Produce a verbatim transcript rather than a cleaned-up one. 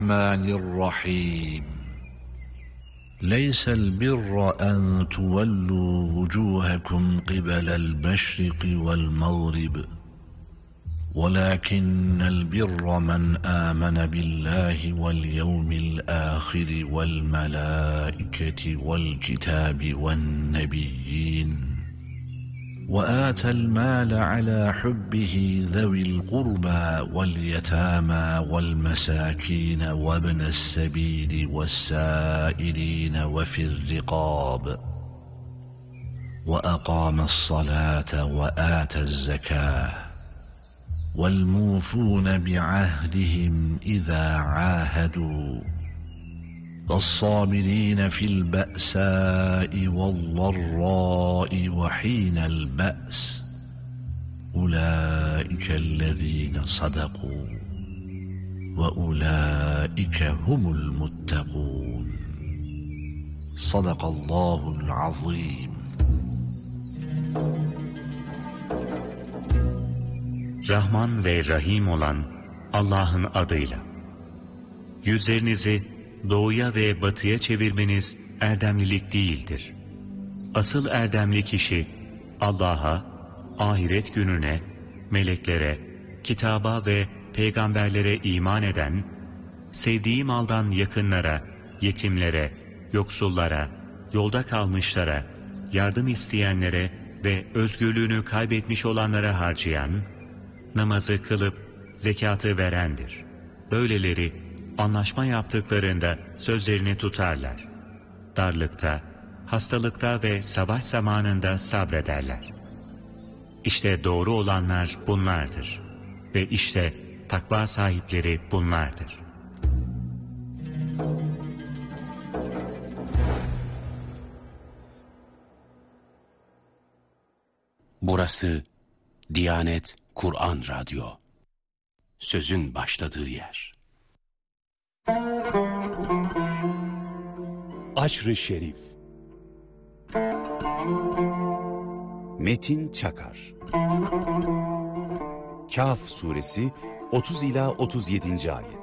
الرحمن الرحيم ليس البر أن تولوا وجوهكم قبل المشرق والمغرب ولكن البر من آمن بالله واليوم الآخر والملائكة والكتاب والنبيين وآتى المال على حبه ذوي القربى واليتامى والمساكين وابن السبيل والسائلين وفي الرقاب وأقام الصلاة وآتى الزكاة والموفون بعهدهم إذا عاهدوا والصابرين في البأساء والضراء وحين البأس أولئك الذين صدقوا وأولئك هم المتقون صدق الله العظيم. Rahman ve Rahim olan Allah'ın adıyla. Yüzlerinizi doğuya ve batıya çevirmeniz erdemlilik değildir. Asıl erdemli kişi Allah'a, ahiret gününe, meleklere, kitaba ve peygamberlere iman eden, sevdiği maldan yakınlara, yetimlere, yoksullara, yolda kalmışlara, yardım isteyenlere ve özgürlüğünü kaybetmiş olanlara harcayan, namazı kılıp zekatı verendir. Böyleleri anlaşma yaptıklarında sözlerini tutarlar. Darlıkta, hastalıkta ve savaş zamanında sabrederler. İşte doğru olanlar bunlardır. Ve işte takva sahipleri bunlardır. Burası Diyanet Kur'an Radyo. Sözün başladığı yer. Aşr-ı Şerif. Metin Çakar. Kâf suresi otuz ila otuz yedinci ayet.